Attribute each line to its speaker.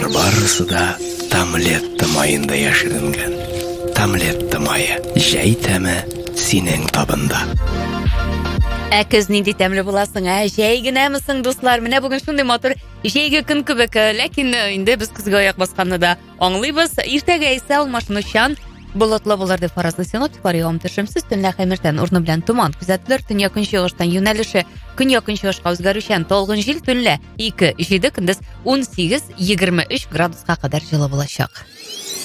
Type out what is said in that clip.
Speaker 1: Барысы да Тамлетта майында яшеренгән. Тамлетта майы, җәй тәме синең табында.
Speaker 2: Көз нинди тәмле буласың, җәй генәмесең, дуслар? Менә бүген шундый матур җәйге көн кебек, ләкин инде без көзгә аяк басканны да аңлыйбыз. Иртәгә исә алмашынучан болытлы булыр дип фаразлый синоптиклар. Явым-төшемсез төнлә хәмиртән урыны белән туман күзәтелер. Төньяк-көнчыгыштан юнәлеше көньяк-көнчыгышка үзгәрүчән талгын җил төнлә 2-7, көндез 18-23 градуска кадәр җылы булачак.